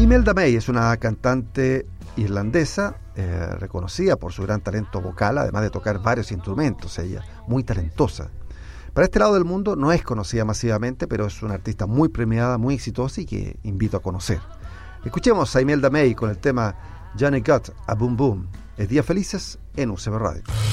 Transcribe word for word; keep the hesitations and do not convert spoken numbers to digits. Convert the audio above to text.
Imelda May es una cantante irlandesa, eh, reconocida por su gran talento vocal, además de tocar varios instrumentos, ella, muy talentosa. Para este lado del mundo no es conocida masivamente, pero es una artista muy premiada, muy exitosa y que invito a conocer. Escuchemos a Imelda May con el tema Johnny Got a Boom Boom. Es Días Felices en U C B Radio.